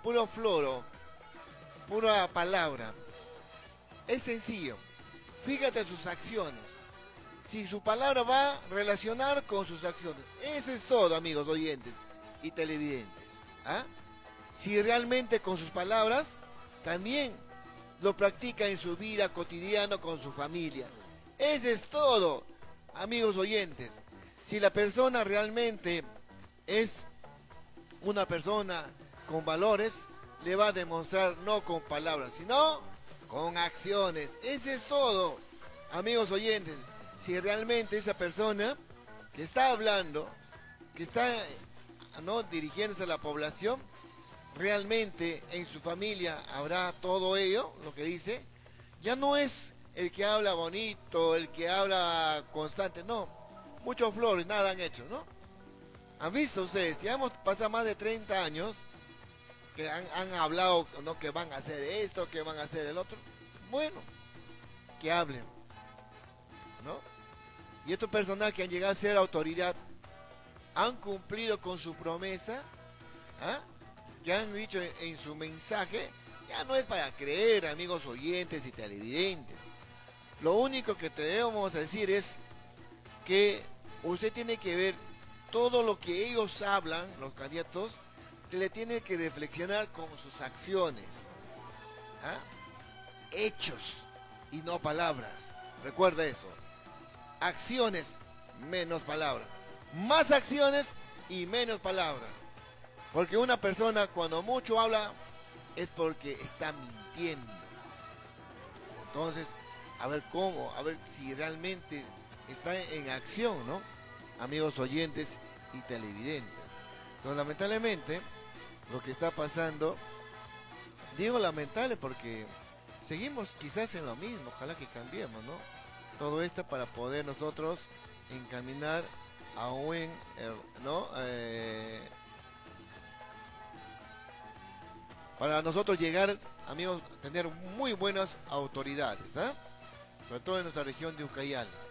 puro floro, pura palabra. Es sencillo. Fíjate sus acciones. Si su palabra va a relacionar con sus acciones. Eso es todo, amigos oyentes y televidentes. ¿Ah? Si realmente con sus palabras también lo practica en su vida cotidiana con su familia. Eso es todo, amigos oyentes. Si la persona realmente es una persona con valores, le va a demostrar no con palabras, sino con acciones. Eso es todo, amigos oyentes. Si realmente esa persona que está hablando, que está, ¿no?, dirigiéndose a la población, realmente en su familia habrá todo ello, lo que dice, ya no es el que habla bonito, el que habla constante, no, muchos flores, nada han hecho, ¿no? ¿Han visto ustedes? Ya hemos pasado más de 30 años que han hablado, ¿no?, que van a hacer esto, que van a hacer el otro. Bueno, que hablen, ¿no? Y estos personajes que han llegado a ser autoridad han cumplido con su promesa, ¿ah?, que han dicho en su mensaje. Ya no es para creer, amigos oyentes y televidentes. Lo único que te debemos decir es que usted tiene que ver todo lo que ellos hablan, los candidatos, que le tiene que reflexionar con sus acciones, ¿ah?, hechos y no palabras. Recuerda eso. Acciones menos palabras. Más acciones y menos palabras. Porque una persona cuando mucho habla es porque está mintiendo. Entonces, a ver cómo, a ver si realmente está en acción, ¿no? Amigos oyentes y televidentes. Entonces, lamentablemente, lo que está pasando, digo lamentable porque seguimos quizás en lo mismo, ojalá que cambiemos, ¿no? Todo esto para poder nosotros encaminar a un, ¿no? Para nosotros llegar, amigos, tener muy buenas autoridades, ¿eh? Sobre todo en nuestra región de Ucayali.